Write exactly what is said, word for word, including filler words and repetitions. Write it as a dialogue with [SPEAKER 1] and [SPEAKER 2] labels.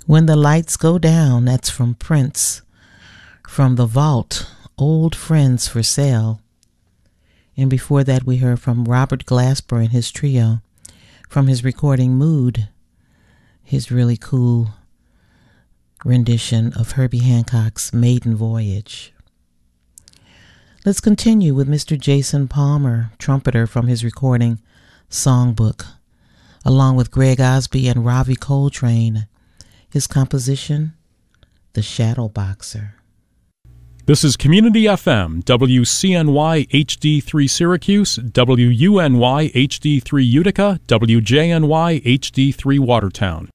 [SPEAKER 1] When the Lights Go Down, that's from Prince. From The Vault, Old Friends for Sale. And before that we heard from Robert Glasper and his trio from his recording Mood, his really cool rendition of Herbie Hancock's Maiden Voyage. Let's continue with Mister Jason Palmer, trumpeter, from his recording Songbook, along with Greg Osby and Ravi Coltrane. His composition, The Shadow Boxer.
[SPEAKER 2] This is Community F M, W C N Y H D three Syracuse, W U N Y H D three Utica, W J N Y H D three Watertown.